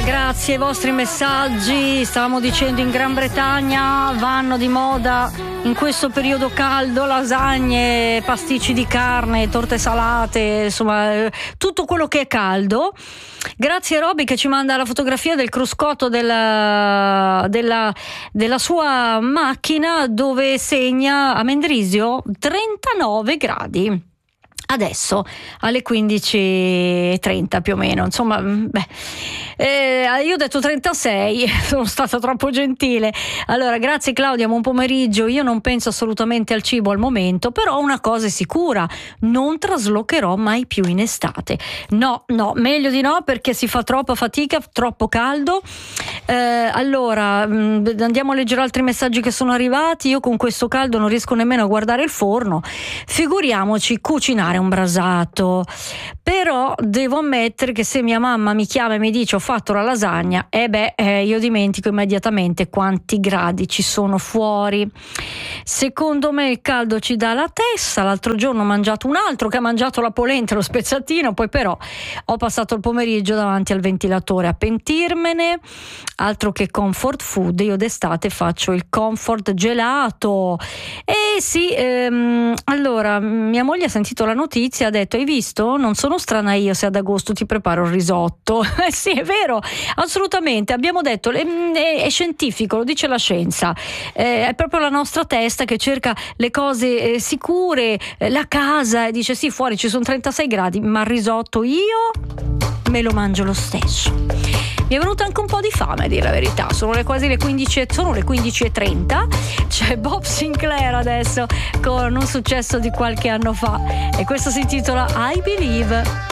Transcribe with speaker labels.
Speaker 1: grazie ai vostri messaggi. Stavamo dicendo, in Gran Bretagna vanno di moda in questo periodo caldo lasagne, pasticci di carne, torte salate, insomma tutto quello che è caldo. Grazie a Roby che ci manda la fotografia del cruscotto della sua macchina, dove segna a Mendrisio 39 gradi. Adesso alle 15:30 più o meno, insomma, io ho detto 36, sono stata troppo gentile. Allora, grazie Claudia, buon pomeriggio. Io non penso assolutamente al cibo al momento, però una cosa è sicura: non traslocherò mai più in estate. No, meglio di no, perché si fa troppa fatica, troppo caldo. Allora, andiamo a leggere altri messaggi che sono arrivati. Io con questo caldo non riesco nemmeno a guardare il forno, figuriamoci cucinare un brasato. Però devo ammettere che se mia mamma mi chiama e mi dice ho fatto la lasagna, io dimentico immediatamente quanti gradi ci sono fuori. Secondo me il caldo ci dà la testa. L'altro giorno ho mangiato un altro che ha mangiato la polenta, lo spezzatino, poi però ho passato il pomeriggio davanti al ventilatore a pentirmene. Altro che comfort food, io d'estate faccio il comfort gelato. Allora mia moglie ha sentito la notizia, ha detto: hai visto? Non sono strana io se ad agosto ti preparo il risotto. Sì, è vero, assolutamente, abbiamo detto, è scientifico, lo dice la scienza, è proprio la nostra testa che cerca le cose sicure, la casa, e dice sì, fuori ci sono 36 gradi, ma il risotto io me lo mangio lo stesso. Mi è venuta anche un po' di fame, a dire la verità. Sono quasi le 15, sono le 15:30. C'è Bob Sinclair adesso con un successo di qualche anno fa e questo si intitola I Believe.